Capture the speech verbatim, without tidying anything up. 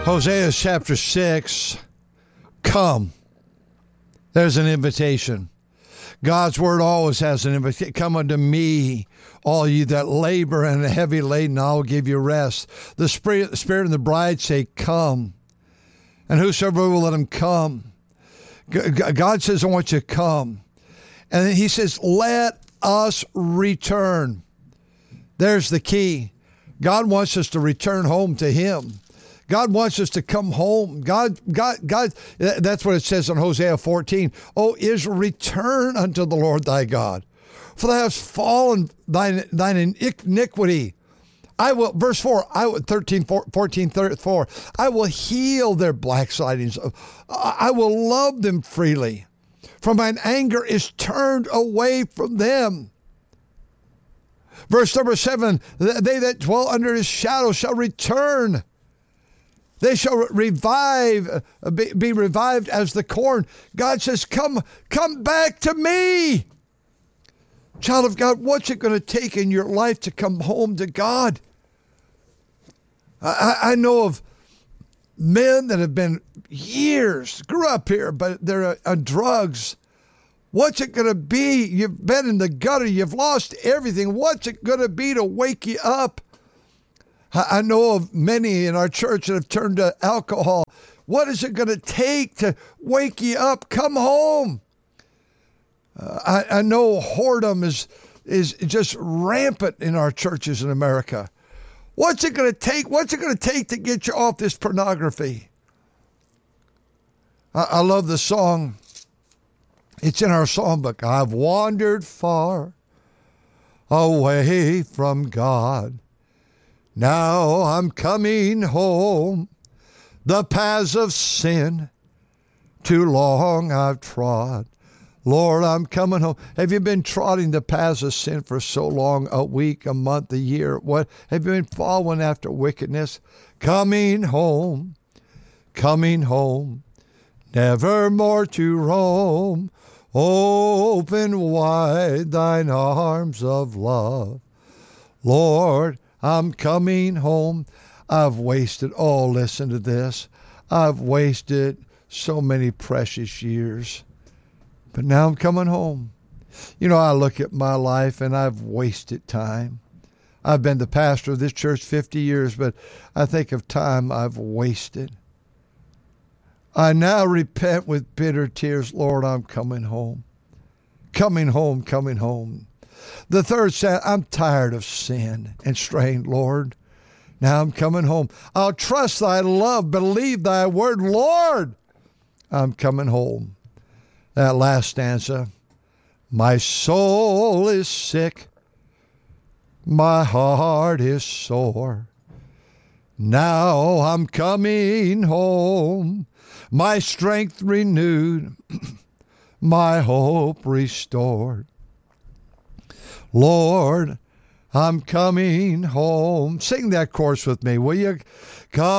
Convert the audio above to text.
Hosea chapter six, come. There's an invitation. God's word always has an invitation. Come unto me, all you that labor and are heavy laden, I will give you rest. The Spirit, the Spirit and the bride say, come. And whosoever will let him come. God says, I want you to come. And then he says, let us return. There's the key. God wants us to return home to him. God wants us to come home. God, God, God, that's what it says in Hosea fourteen. O Israel, return unto the Lord thy God, for thou hast fallen thine, thine iniquity. I will, verse four, I will, thirteen, fourteen, thirty-four, I will heal their backslidings. I will love them freely, for mine anger is turned away from them. Verse number seven, they that dwell under his shadow shall return. They shall revive, be, be revived as the corn. God says, come, come back to me. Child of God, what's it going to take in your life to come home to God? I, I know of men that have been years, grew up here, but they're on drugs. What's it going to be? You've been in the gutter. You've lost everything. What's it going to be to wake you up? I know of many in our church that have turned to alcohol. What is it going to take to wake you up? Come home. Uh, I, I know whoredom is, is just rampant in our churches in America. What's it going to take? What's it going to take to get you off this pornography? I, I love the song. It's in our songbook. I've wandered far away from God. Now I'm coming home. The paths of sin too long I've trod. Lord, I'm coming home. Have you been trotting the paths of sin for so long, a week, a month, a year? What? Have you been following after wickedness? Coming home, coming home, never more to roam. Open wide thine arms of love. Lord, I'm coming home. I've wasted, oh, listen to this. I've wasted so many precious years. But now I'm coming home. You know, I look at my life and I've wasted time. I've been the pastor of this church fifty years, but I think of time I've wasted. I now repent with bitter tears. Lord, I'm coming home. Coming home, coming home. The third said, I'm tired of sin and strain, Lord. Now I'm coming home. I'll trust thy love, believe thy word, Lord. I'm coming home. That last stanza. My soul is sick. My heart is sore. Now I'm coming home. My strength renewed. My hope restored. Lord, I'm coming home. Sing that chorus with me, will you? Come